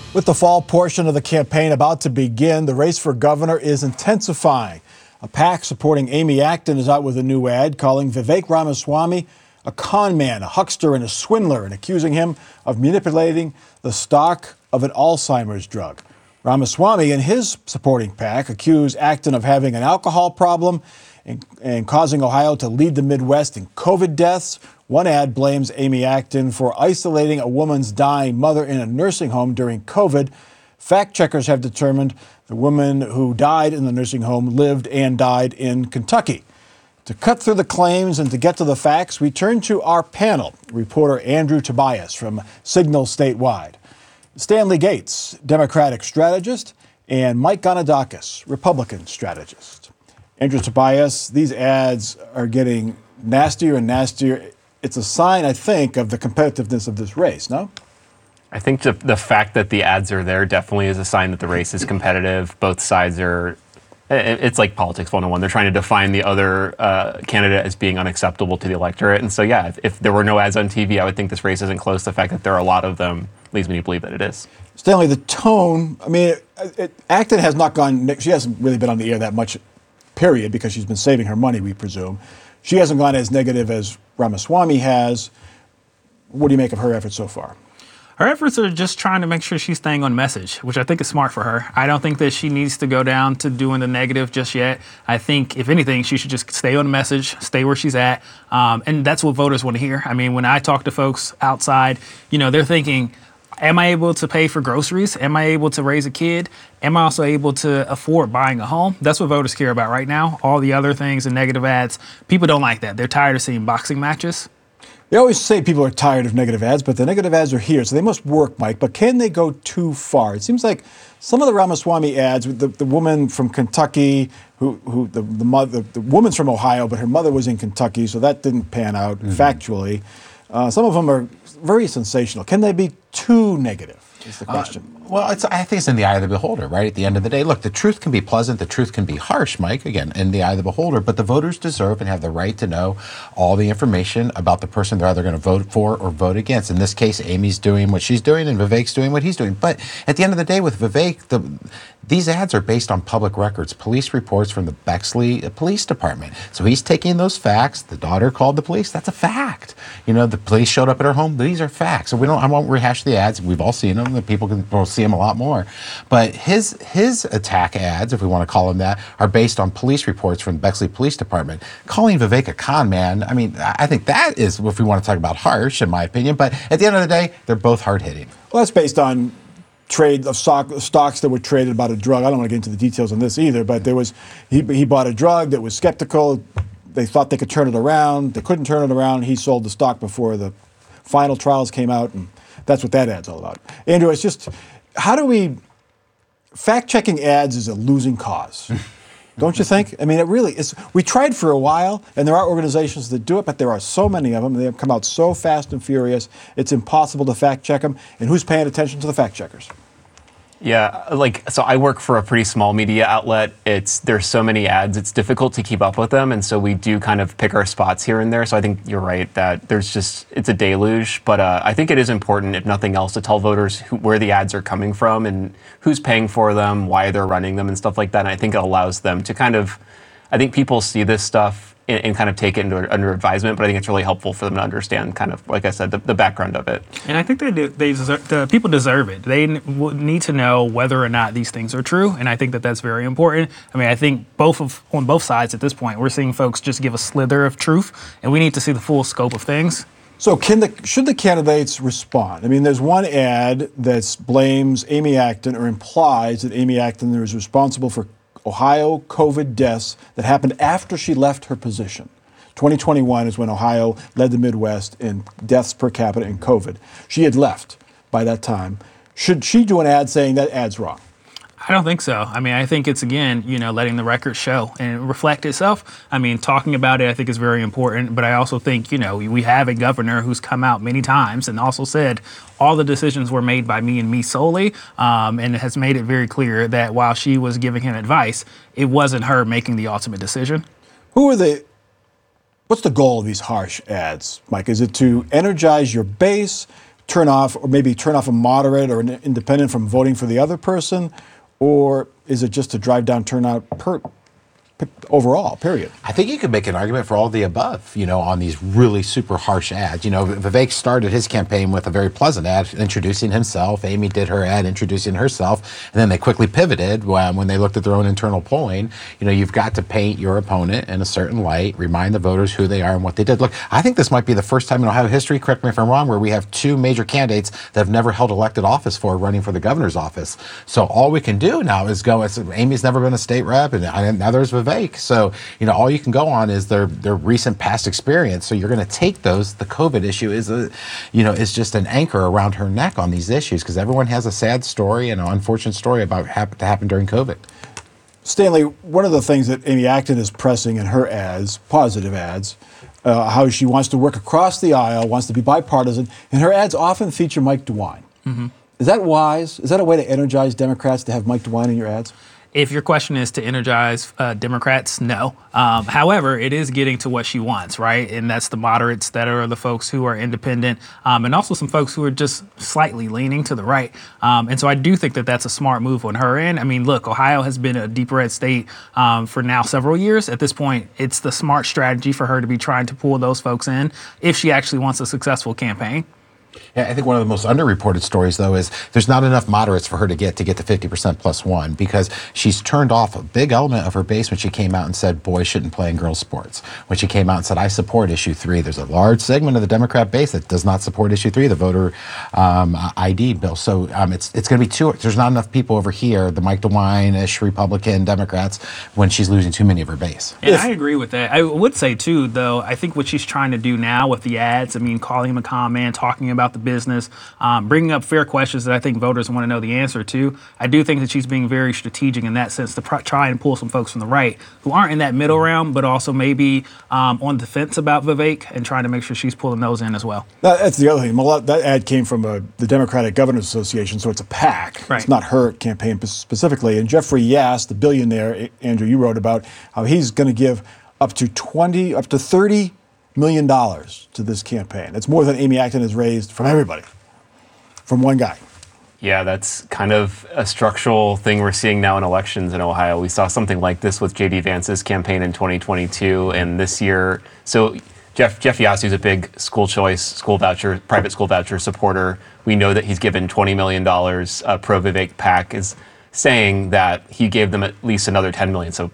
With the fall portion of the campaign about to begin, the race for governor is intensifying. A PAC supporting Amy Acton is out with a new ad calling Vivek Ramaswamy a con man, a huckster, and a swindler, and accusing him of manipulating the stock of an Alzheimer's drug. Ramaswamy and his supporting PAC accuse Acton of having an alcohol problem and causing Ohio to lead the Midwest in COVID deaths. One ad blames Amy Acton for isolating a woman's dying mother in a nursing home during COVID. Fact checkers have determined the woman who died in the nursing home lived and died in Kentucky. To cut through the claims and to get to the facts, we turn to our panel, reporter Andrew Tobias from Signal Statewide, Stanley Gates, Democratic strategist, and Mike Gonadakis, Republican strategist. Andrew Tobias, these ads are getting nastier and nastier. It's a sign, I think, of the competitiveness of this race, no? I think the fact that the ads are there definitely is a sign that the race is competitive. Both sides are, it's like politics 101. They're trying to define the other candidate as being unacceptable to the electorate. And so, yeah, if there were no ads on TV, I would think this race isn't close. The fact that there are a lot of them leads me to believe that it is. Stanley, the tone, I mean, Acton has not gone, she hasn't really been on the air that much, period, because she's been saving her money, we presume. She hasn't gone as negative as Ramaswamy has. What do you make of her efforts so far? Her efforts are just trying to make sure she's staying on message, which I think is smart for her. I don't think that she needs to go down to doing the negative just yet. I think, if anything, she should just stay on message, stay where she's at. And that's what voters want to hear. I mean, when I talk to folks outside, they're thinking, am I able to pay for groceries? Am I able to raise a kid? Am I also able to afford buying a home? That's what voters care about right now. All the other things and negative ads, people don't like that. They're tired of seeing boxing matches. They always say people are tired of negative ads, but the negative ads are here, so they must work, Mike. But can they go too far? It seems like some of the Ramaswamy ads, the woman from Kentucky, the woman's from Ohio, but her mother was in Kentucky, so that didn't pan out factually. Some of them are very sensational. Can they be too negative, is the question. Well, I think it's in the eye of the beholder, right? At the end of the day, look, the truth can be pleasant, the truth can be harsh, Mike, again, in the eye of the beholder, but the voters deserve and have the right to know all the information about the person they're either going to vote for or vote against. In this case, Amy's doing what she's doing and Vivek's doing what he's doing. But at the end of the day with Vivek, these ads are based on public records, police reports from the Bexley Police Department. So he's taking those facts. The daughter called the police. That's a fact. The police showed up at her home. These are facts. So I won't rehash the ads. We've all seen them. The people will see them a lot more. But his attack ads, if we want to call them that, are based on police reports from the Bexley Police Department. Calling Vivek a con man, I mean, I think that is, if we want to talk about harsh, in my opinion. But at the end of the day, they're both hard-hitting. Well, that's based on trade of stocks that were traded about a drug. I don't want to get into the details on this either, but he bought a drug that was skeptical. They thought they could turn it around. They couldn't turn it around. He sold the stock before the final trials came out, and that's what that ad's all about. Andrew, it's just, how do we, fact-checking ads is a losing cause. Don't you think? I mean, it really is. We tried for a while, and there are organizations that do it, but there are so many of them. They have come out so fast and furious, it's impossible to fact-check them. And who's paying attention to the fact-checkers? Yeah, so I work for a pretty small media outlet. There's so many ads, it's difficult to keep up with them, and so we do kind of pick our spots here and there. So I think you're right that it's a deluge, but I think it is important, if nothing else, to tell voters where the ads are coming from and who's paying for them, why they're running them, and stuff like that. And I think it allows them to I think people see this stuff and kind of take it under advisement, but I think it's really helpful for them to understand, kind of, like I said, the background of it. And I think the people deserve it. They need to know whether or not these things are true, and I think that that's very important. I mean, I think on both sides at this point, we're seeing folks just give a slither of truth, and we need to see the full scope of things. So should the candidates respond? I mean, there's one ad that blames Amy Acton or implies that Amy Acton is responsible for Ohio COVID deaths that happened after she left her position. 2021 is when Ohio led the Midwest in deaths per capita in COVID. She had left by that time. Should she do an ad saying that ad's wrong? I don't think so. I mean, I think it's, again, letting the record show and reflect itself. I mean, talking about it, I think, is very important. But I also think, we have a governor who's come out many times and also said all the decisions were made by me and me solely, and has made it very clear that while she was giving him advice, it wasn't her making the ultimate decision. What's the goal of these harsh ads, Mike? Is it to energize your base, turn off a moderate or an independent from voting for the other person? Or is it just to drive down turnout overall, period? I think you could make an argument for all the above, on these really super harsh ads. Vivek started his campaign with a very pleasant ad introducing himself. Amy did her ad introducing herself. And then they quickly pivoted when they looked at their own internal polling. You've got to paint your opponent in a certain light, remind the voters who they are and what they did. Look, I think this might be the first time in Ohio history, correct me if I'm wrong, where we have two major candidates that have never held elected office running for the governor's office. So all we can do now is go, Amy's never been a state rep, and now there's Vivek. So, all you can go on is their recent past experience. So you're going to take those. The COVID issue is just an anchor around her neck on these issues, because everyone has a sad story and an unfortunate story about what happened during COVID. Stanley, one of the things that Amy Acton is pressing in her ads, positive ads, how she wants to work across the aisle, wants to be bipartisan, and her ads often feature Mike DeWine. Mm-hmm. Is that wise? Is that a way to energize Democrats to have Mike DeWine in your ads? If your question is to energize Democrats, no. However, it is getting to what she wants, right? And that's the moderates that are the folks who are independent, and also some folks who are just slightly leaning to the right. And so I do think that that's a smart move on her end. I mean, look, Ohio has been a deep red state for now several years. At this point, it's the smart strategy for her to be trying to pull those folks in if she actually wants a successful campaign. Yeah, I think one of the most underreported stories, though, is there's not enough moderates for her to get to 50% plus one, because she's turned off a big element of her base when she came out and said boys shouldn't play in girls' sports. When she came out and said, I support issue 3, there's a large segment of the Democrat base that does not support issue 3, the voter ID bill. So it's going to be there's not enough people over here, the Mike DeWine-ish Republican Democrats, when she's losing too many of her base. And I agree with that. I would say, too, though, I think what she's trying to do now with the ads, calling him a con man, talking about the business, bringing up fair questions that I think voters want to know the answer to. I do think that she's being very strategic in that sense to try and pull some folks from the right who aren't in that middle realm, but also maybe on the fence about Vivek, and trying to make sure she's pulling those in as well. That's the other thing. That ad came from the Democratic Governors Association, so it's a PAC. Right. It's not her campaign specifically. And Jeffrey Yass, the billionaire, Andrew, you wrote about how he's going to give up to $30 million to this campaign. It's more than Amy Acton has raised from everybody, from one guy. Yeah, that's kind of a structural thing we're seeing now in elections in Ohio. We saw something like this with J.D. Vance's campaign in 2022, and this year. So Jeff Yass, who's a big school choice, private school voucher supporter, we know that he's given $20 million. Pro-Vivek PAC is saying that he gave them at least another $10 million. So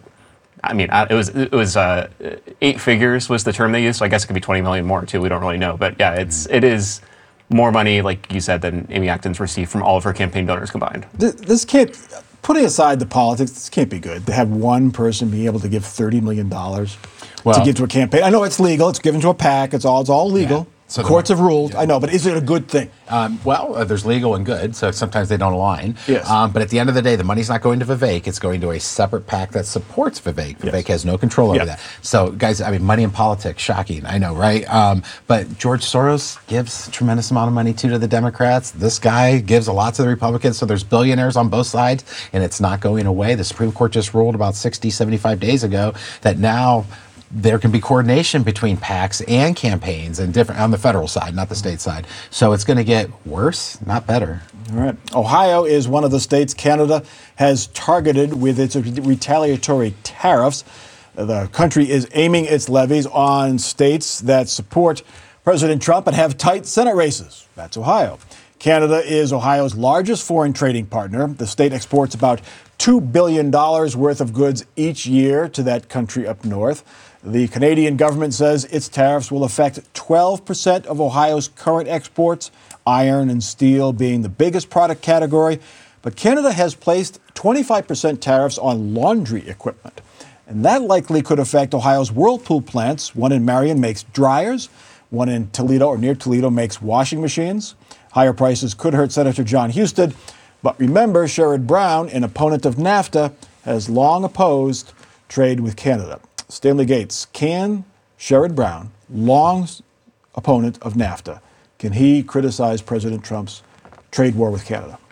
it was 8 figures was the term they used. So I guess it could be 20 million more too. We don't really know, but yeah, it is more money, like you said, than Amy Acton's received from all of her campaign donors combined. This can't, putting aside the politics, this can't be good to have one person be able to give $30 million to give to a campaign. I know it's legal. It's given to a PAC. It's all legal. Yeah. So courts have ruled. Yeah. I know, but is it a good thing? There's legal and good, so sometimes they don't align. Yes. But at the end of the day, the money's not going to Vivek. It's going to a separate PAC that supports Vivek. Vivek has no control over that. So, guys, money in politics, shocking. I know, right? But George Soros gives a tremendous amount of money, too, to the Democrats. This guy gives a lot to the Republicans. So there's billionaires on both sides, and it's not going away. The Supreme Court just ruled about 75 days ago that now there can be coordination between PACs and campaigns, and different on the federal side, not the state side. So it's going to get worse, not better. All right. Ohio is one of the states Canada has targeted with its retaliatory tariffs. The country is aiming its levies on states that support President Trump and have tight Senate races. That's Ohio. Canada is Ohio's largest foreign trading partner. The state exports about $2 billion worth of goods each year to that country up north. The Canadian government says its tariffs will affect 12% of Ohio's current exports, iron and steel being the biggest product category. But Canada has placed 25% tariffs on laundry equipment. And that likely could affect Ohio's Whirlpool plants. One in Marion makes dryers. One in Toledo or near Toledo makes washing machines. Higher prices could hurt Senator John Husted. But remember, Sherrod Brown, an opponent of NAFTA, has long opposed trade with Canada. Stanley Gates, can Sherrod Brown, long opponent of NAFTA, can he criticize President Trump's trade war with Canada?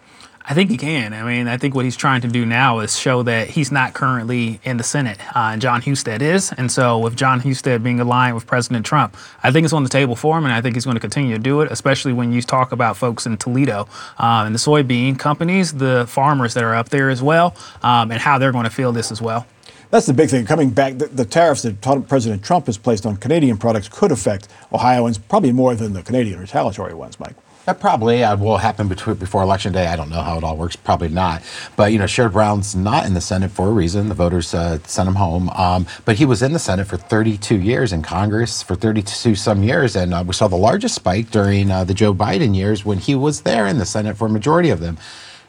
I think he can. I mean, I think what he's trying to do now is show that he's not currently in the Senate. And John Husted is. And so with John Husted being aligned with President Trump, I think it's on the table for him, and I think he's going to continue to do it, especially when you talk about folks in Toledo and the soybean companies, the farmers that are up there as well, and how they're going to feel this as well. That's the big thing. Coming back, the tariffs that President Trump has placed on Canadian products could affect Ohioans probably more than the Canadian retaliatory ones, Mike. That probably will happen before Election Day. I don't know how it all works. Probably not. But, Sherrod Brown's not in the Senate for a reason. The voters sent him home. But he was in the Senate for 32 years, in Congress for 32 some years. And we saw the largest spike during the Joe Biden years when he was there in the Senate for a majority of them.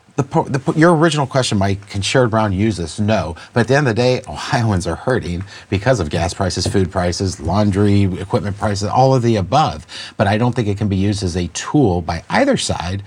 Your original question, Mike, can Sherrod Brown use this? No. But at the end of the day, Ohioans are hurting because of gas prices, food prices, laundry, equipment prices, all of the above. But I don't think it can be used as a tool by either side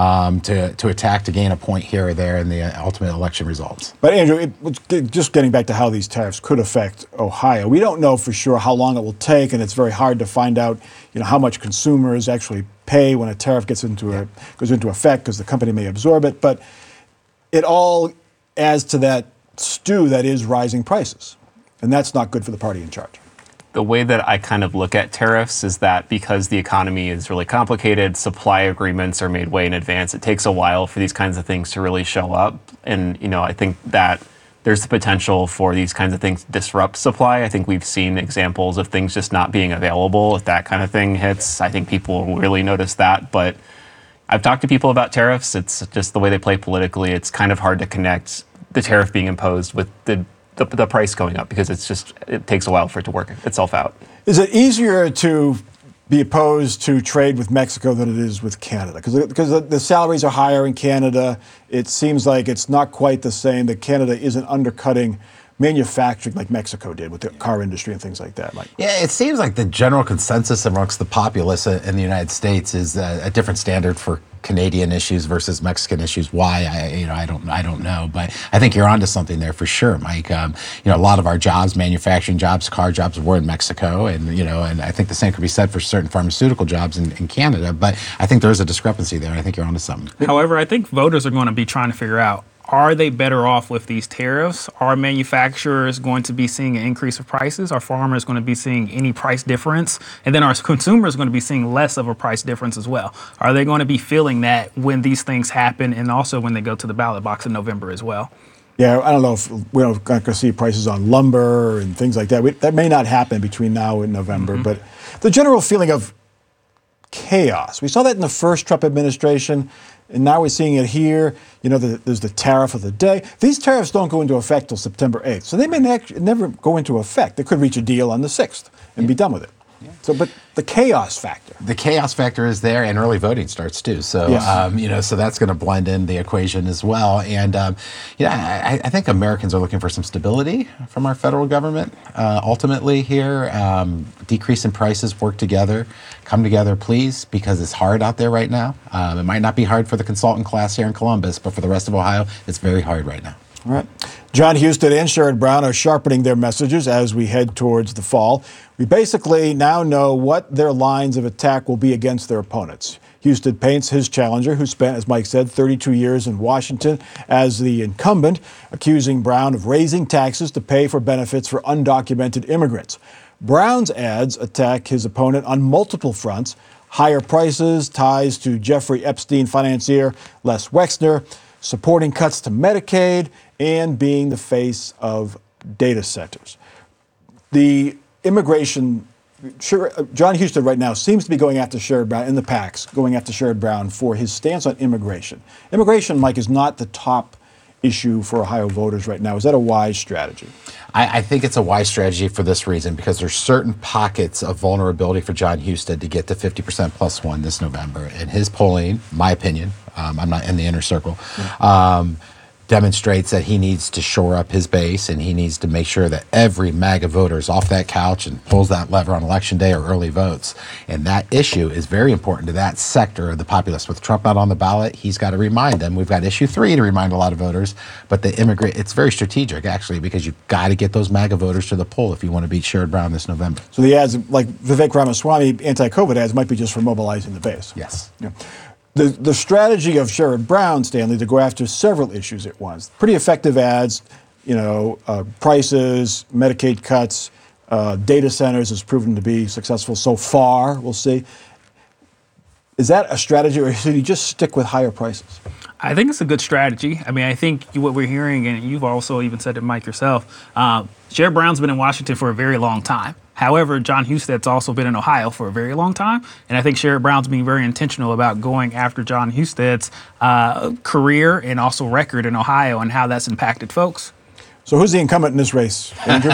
to attack, to gain a point here or there in the ultimate election results. But Andrew, just getting back to how these tariffs could affect Ohio, we don't know for sure how long it will take, and it's very hard to find out, how much consumers actually pay when a tariff goes into effect, because the company may absorb it. But it all adds to that stew that is rising prices, and that's not good for the party in charge. The way that I kind of look at tariffs is that because the economy is really complicated, supply agreements are made way in advance. It takes a while for these kinds of things to really show up. And, I think that there's the potential for these kinds of things to disrupt supply. I think we've seen examples of things just not being available. If that kind of thing hits, I think people will really notice that. But I've talked to people about tariffs. It's just the way they play politically. It's kind of hard to connect the tariff being imposed with the price going up, because it takes a while for it to work itself out. Is it easier to be opposed to trade with Mexico than it is with Canada? Because the salaries are higher in Canada. It seems like it's not quite the same, that Canada isn't undercutting manufacturing like Mexico did with the car industry and things like that, Mike. Yeah, it seems like the general consensus amongst the populace in the United States is a different standard for Canadian issues versus Mexican issues. Why? I don't know, but I think you're onto something there for sure, Mike. A lot of our jobs, manufacturing jobs, car jobs, were in Mexico, and and I think the same could be said for certain pharmaceutical jobs in Canada. But I think there's a discrepancy there. I think you're onto something. However, I think voters are going to be trying to figure out, are they better off with these tariffs? Are manufacturers going to be seeing an increase of prices? Are farmers going to be seeing any price difference? And then are consumers going to be seeing less of a price difference as well? Are they going to be feeling that when these things happen, and also when they go to the ballot box in November as well? Yeah, I don't know if we're going to see prices on lumber and things like that. That may not happen between now and November, but the general feeling of chaos. We saw that in the first Trump administration, and now we're seeing it here. There's the tariff of the day. These tariffs don't go into effect till September 8th, so they may never go into effect. They could reach a deal on the 6th and be done with it. Yeah. So, but the chaos factor. The chaos factor is there, and early voting starts too. So, yes. So that's going to blend in the equation as well. And, I think Americans are looking for some stability from our federal government. Ultimately here, decrease in prices, work together, come together, please, because it's hard out there right now. It might not be hard for the consultant class here in Columbus, but for the rest of Ohio, it's very hard right now. All right. John Husted and Sherrod Brown are sharpening their messages as we head towards the fall. We basically now know what their lines of attack will be against their opponents. Husted paints his challenger, who spent, as Mike said, 32 years in Washington, as the incumbent, accusing Brown of raising taxes to pay for benefits for undocumented immigrants. Brown's ads attack his opponent on multiple fronts: higher prices, ties to Jeffrey Epstein financier Les Wexner, supporting cuts to Medicaid, and being the face of data centers. The immigration, John Husted right now seems to be going after Sherrod Brown, in the PACs, going after Sherrod Brown for his stance on immigration. Immigration, Mike, is not the top issue for Ohio voters right now. Is that a wise strategy? I think it's a wise strategy for this reason, because there's certain pockets of vulnerability for John Husted to get to 50% plus one this November. And his polling, my opinion, I'm not in the inner circle, demonstrates that he needs to shore up his base, and he needs to make sure that every MAGA voter is off that couch and pulls that lever on Election Day or early votes. And that issue is very important to that sector of the populace. With Trump not on the ballot, he's got to remind them. We've got issue 3 to remind a lot of voters, but it's very strategic, actually, because you've got to get those MAGA voters to the poll if you want to beat Sherrod Brown this November. So the ads, like Vivek Ramaswamy anti-COVID ads, might be just for mobilizing the base. Yes. Yeah. The strategy of Sherrod Brown, Stanley, to go after several issues at once. Pretty effective ads, prices, Medicaid cuts, data centers has proven to be successful so far. We'll see. Is that a strategy, or should he just stick with higher prices? I think it's a good strategy. I mean, I think what we're hearing, and you've also even said it, Mike, yourself, Sherrod Brown's been in Washington for a very long time. However, John Husted's also been in Ohio for a very long time. And I think Sherrod Brown's being very intentional about going after John Husted's career and also record in Ohio and how that's impacted folks. So who's the incumbent in this race, Andrew?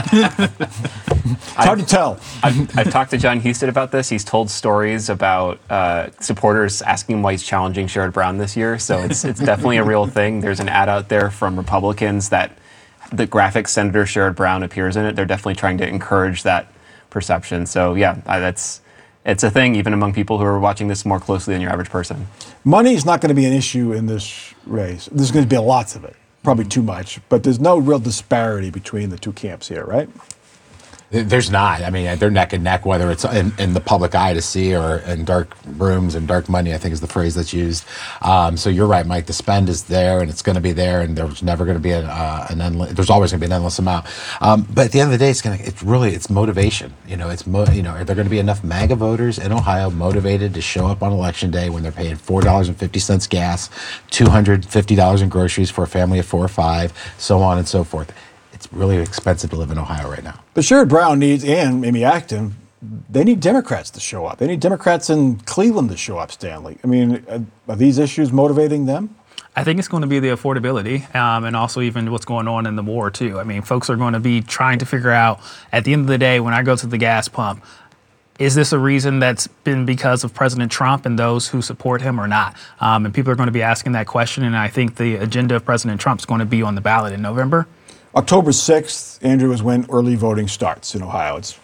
It's hard to tell. I've talked to John Husted about this. He's told stories about supporters asking him why he's challenging Sherrod Brown this year. So it's definitely a real thing. There's an ad out there from Republicans that the graphic Senator Sherrod Brown appears in it. They're definitely trying to encourage that perception. So yeah, it's a thing even among people who are watching this more closely than your average person. Money is not going to be an issue in this race. There's going to be lots of it. Probably too much, but there's no real disparity between the two camps here, right? There's not. I mean, they're neck and neck, whether it's in the public eye to see or in dark rooms and dark money, I think is the phrase that's used. So you're right, Mike. The spend is there, and it's going to be there, and there's never going to be there's always going to be an endless amount. But at the end of the day, it's motivation. Are there going to be enough MAGA voters in Ohio motivated to show up on Election Day when they're paying $4.50 gas, $250 in groceries for a family of 4 or 5, so on and so forth? It's really expensive to live in Ohio right now. But Sherrod Brown and Amy Acton, they need Democrats to show up. They need Democrats in Cleveland to show up, Stanley. I mean, are these issues motivating them? I think it's going to be the affordability and also even what's going on in the war, too. I mean, folks are going to be trying to figure out, at the end of the day, when I go to the gas pump, is this a reason that's been because of President Trump and those who support him or not? And people are going to be asking that question, and I think the agenda of President Trump is going to be on the ballot in November. October 6th, Andrew, is when early voting starts in Ohio. It's,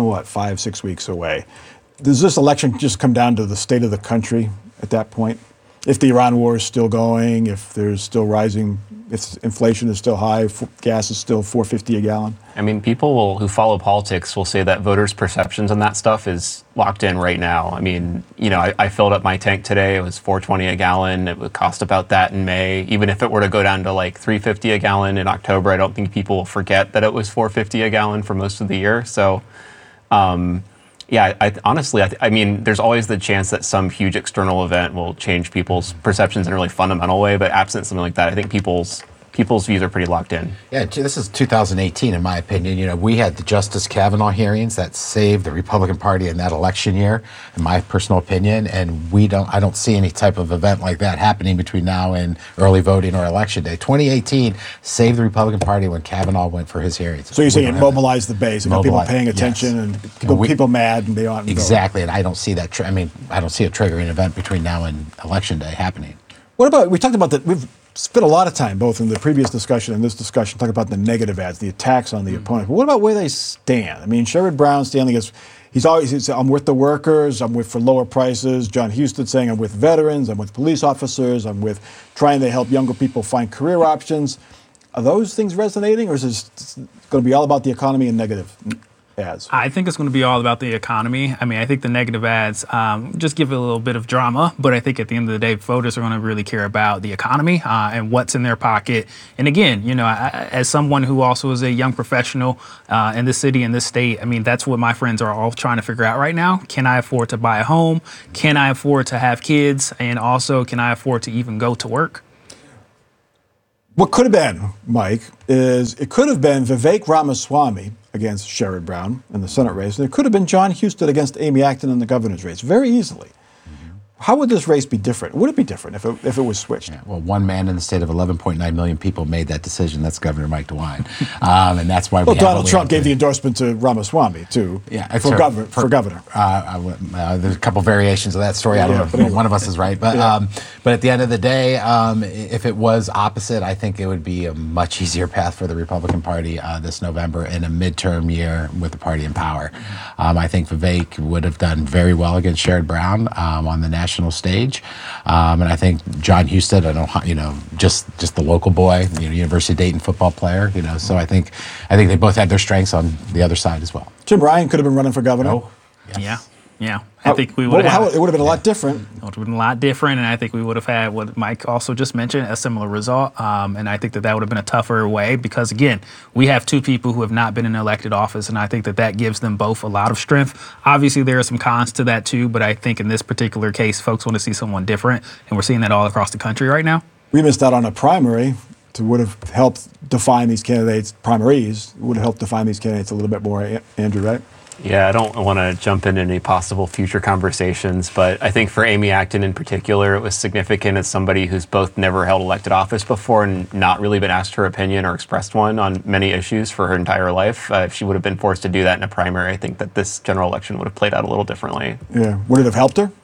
5-6 weeks away. Does this election just come down to the state of the country at that point? If the Iran war is still going, if there's still rising, if inflation is still high, gas is still $4.50 a gallon? I mean, people who follow politics will say that voters' perceptions on that stuff is locked in right now. I mean, I filled up my tank today. It was $4.20 a gallon. It would cost about that in May. Even if it were to go down to like $3.50 a gallon in October, I don't think people will forget that it was $4.50 a gallon for most of the year. So, yeah, honestly, I mean, there's always the chance that some huge external event will change people's perceptions in a really fundamental way. But absent something like that, I think people's views are pretty locked in. Yeah, this is 2018, in my opinion. We had the Justice Kavanaugh hearings that saved the Republican Party in that election year, in my personal opinion. And I don't see any type of event like that happening between now and early voting or Election Day. 2018 saved the Republican Party when Kavanaugh went for his hearings. So you're saying it mobilized the base, it got people paying attention, yes. And people mad and they ought to exactly, and I don't see that. I don't see a triggering event between now and Election Day happening. What about, we talked about that, we've spent a lot of time, both in the previous discussion and this discussion, talking about the negative ads, the attacks on the opponent. But what about where they stand? I mean, Sherrod Brown, Stanley, he's always, I'm with the workers, I'm with for lower prices. John Husted saying I'm with veterans, I'm with police officers, I'm with trying to help younger people find career options. Are those things resonating, or is this going to be all about the economy and negative ads? I think it's going to be all about the economy. I mean, I think the negative ads just give it a little bit of drama, but I think at the end of the day, voters are going to really care about the economy and what's in their pocket. And again, as someone who also is a young professional in this city, in this state, I mean, that's what my friends are all trying to figure out right now. Can I afford to buy a home? Can I afford to have kids? And also, can I afford to even go to work? What could have been, Mike, is it could have been Vivek Ramaswamy against Sherrod Brown in the Senate race, and it could have been John Husted against Amy Acton in the governor's race, very easily. How would this race be different? Would it be different if it was switched? Yeah, well, one man in the state of 11.9 million people made that decision. That's Governor Mike DeWine. And that's why Donald Trump gave the endorsement to Ramaswamy, too, for governor. There's a couple variations of that story. I don't know if one of us is right. But at the end of the day, if it was opposite, I think it would be a much easier path for the Republican Party this November in a midterm year with the party in power. I think Vivek would have done very well against Sherrod Brown on the national stage, and I think John Husted, just the local boy, University of Dayton football player, so I think they both had their strengths on the other side as well. Jim Ryan could have been running for governor. Oh, yes. Yeah. Yeah, I think we would have. It would have been a lot different. It would have been a lot different, and I think we would have had what Mike also just mentioned, a similar result. And I think that would have been a tougher way because, again, we have two people who have not been in elected office, and I think that gives them both a lot of strength. Obviously, there are some cons to that too, but I think in this particular case, folks want to see someone different, and we're seeing that all across the country right now. We missed out on a primary. Would have helped define these candidates. Primaries would have helped define these candidates a little bit more. Andrew, right? Yeah, I don't want to jump into any possible future conversations, but I think for Amy Acton in particular, it was significant as somebody who's both never held elected office before and not really been asked her opinion or expressed one on many issues for her entire life. If she would have been forced to do that in a primary, I think that this general election would have played out a little differently. Yeah. Would it have helped her?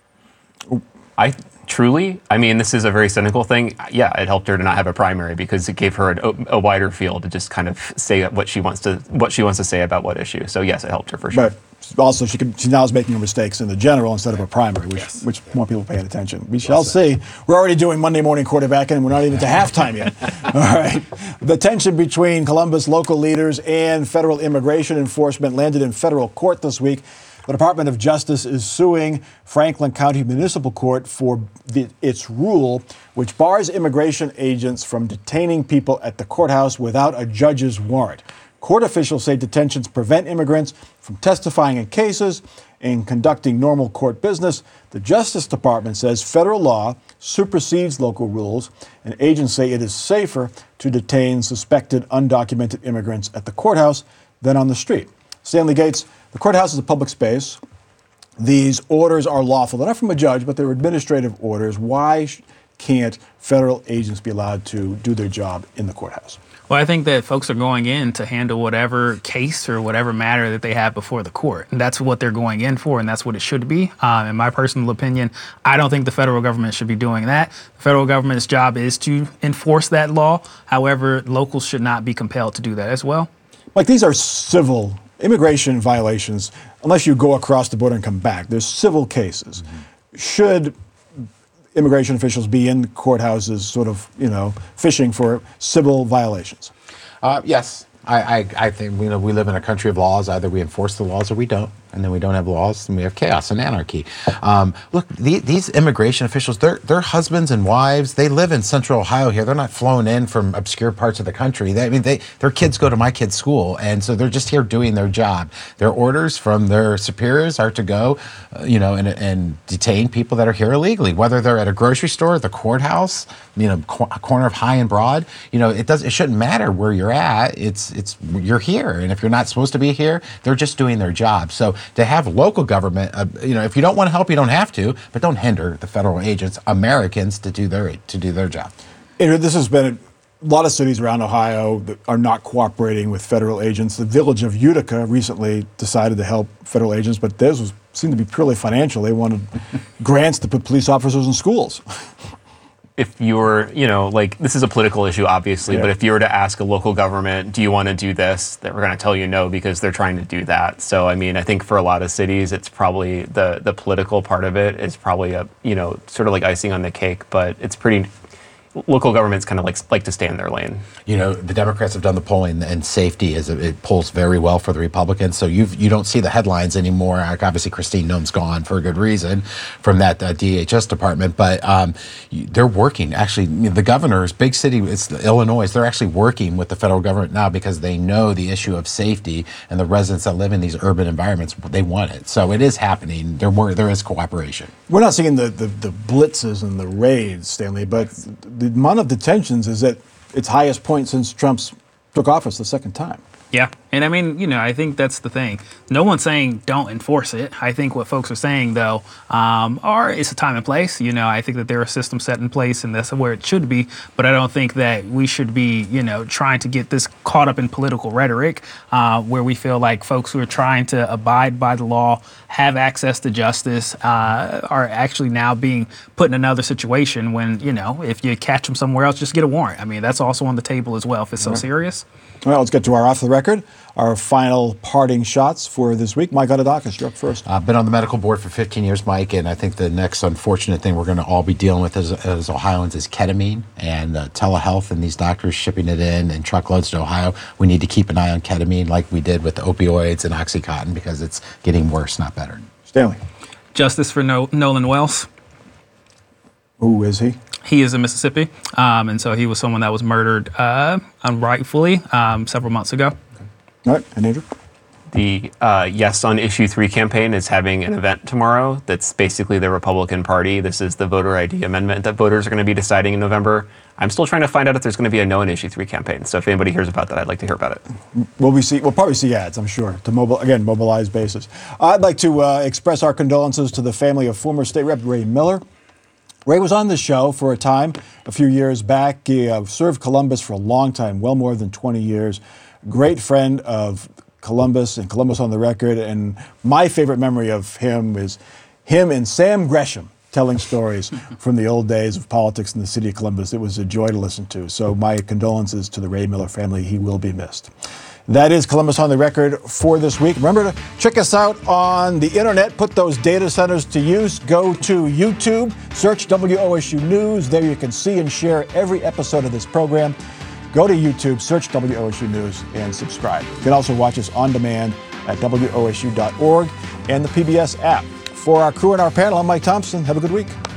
I mean, this is a very cynical thing. Yeah, it helped her to not have a primary because it gave her a wider field to just kind of say what she wants to say about what issue. So yes, it helped her for sure. But also, she now is making her mistakes in the general instead of a primary, which more people paying attention. We shall see. We're already doing Monday morning quarterbacking, and we're not even to halftime yet. All right. The tension between Columbus local leaders and federal immigration enforcement landed in federal court this week. The Department of Justice is suing Franklin County Municipal Court for its rule, which bars immigration agents from detaining people at the courthouse without a judge's warrant. Court officials say detentions prevent immigrants from testifying in cases and conducting normal court business. The Justice Department says federal law supersedes local rules, and agents say it is safer to detain suspected undocumented immigrants at the courthouse than on the street. Stanley Gates, the courthouse is a public space. These orders are lawful. They're not from a judge, but they're administrative orders. Why can't federal agents be allowed to do their job in the courthouse? Well, I think that folks are going in to handle whatever case or whatever matter that they have before the court. And that's what they're going in for, and that's what it should be. In my personal opinion, I don't think the federal government should be doing that. The federal government's job is to enforce that law. However, locals should not be compelled to do that as well. Like, these are civil immigration violations, unless you go across the border and come back. There's civil cases. Mm-hmm. Should immigration officials be in courthouses sort of, fishing for civil violations? Yes. I think we live in a country of laws. Either we enforce the laws or we don't. And then we don't have laws, and we have chaos and anarchy. Look, these immigration officials, they're husbands and wives. They live in Central Ohio here. They're not flown in from obscure parts of the country. Their kids go to my kids' school, and so they're just here doing their job. Their orders from their superiors are to go, and detain people that are here illegally, whether they're at a grocery store, the courthouse, a corner of High and Broad. It shouldn't matter where you're at. You're here, and if you're not supposed to be here, they're just doing their job. So to have local government, if you don't want to help, you don't have to, but don't hinder the federal agents, Americans, to do their job. This has been a lot of cities around Ohio that are not cooperating with federal agents. The village of Utica recently decided to help federal agents, but theirs seemed to be purely financial. They wanted grants to put police officers in schools. If you were, this is a political issue, obviously, but if you were to ask a local government, do you want to do this? They're going to tell you no because they're trying to do that. So, I think for a lot of cities, it's probably the political part of it is probably sort of like icing on the cake, but it's pretty. Local governments kind of like to stay in their lane. The Democrats have done the polling, and safety it polls very well for the Republicans. So you don't see the headlines anymore. Obviously, Christine Noem's gone for a good reason from that DHS department. But they're working. Actually, the governor's big city, it's Illinois. They're actually working with the federal government now because they know the issue of safety and the residents that live in these urban environments. They want it. So it is happening. There is cooperation. We're not seeing the blitzes and the raids, Stanley, but the amount of detentions is at its highest point since Trump's took office the second time. Yeah. And I think that's the thing. No one's saying don't enforce it. I think what folks are saying, though, it's a time and place. I think that there are systems set in place, and that's where it should be. But I don't think that we should be, trying to get this caught up in political rhetoric where we feel like folks who are trying to abide by the law, have access to justice, are actually now being put in another situation when, if you catch them somewhere else, just get a warrant. That's also on the table as well if it's so serious. Well, let's get to our off the record, our final parting shots for this week. Mike Gatadakis, you're up first. I've been on the medical board for 15 years, Mike, and I think the next unfortunate thing we're going to all be dealing with as Ohioans is ketamine and telehealth and these doctors shipping it in truckloads to Ohio. We need to keep an eye on ketamine like we did with the opioids and OxyContin because it's getting worse, not better. Stanley. Justice for Nolan Wells. Who is he? He is in Mississippi, and so he was someone that was murdered unrightfully several months ago. All right, and Andrew? The Yes on Issue 3 campaign is having an event tomorrow that's basically the Republican Party. This is the voter ID amendment that voters are going to be deciding in November. I'm still trying to find out if there's going to be a No on Issue 3 campaign. So if anybody hears about that, I'd like to hear about it. We'll probably see ads, I'm sure, to mobilize bases. I'd like to express our condolences to the family of former State Rep Ray Miller. Ray was on the show for a time a few years back. He served Columbus for a long time, well more than 20 years. Great friend of Columbus and Columbus on the Record. And my favorite memory of him is him and Sam Gresham telling stories from the old days of politics in the city of Columbus. It was a joy to listen to. So my condolences to the Ray Miller family. He will be missed. That is Columbus on the Record for this week. Remember to check us out on the internet. Put those data centers to use. Go to YouTube, search WOSU News. There you can see and share every episode of this program. Go to YouTube, search WOSU News, and subscribe. You can also watch us on demand at WOSU.org and the PBS app. For our crew and our panel, I'm Mike Thompson. Have a good week.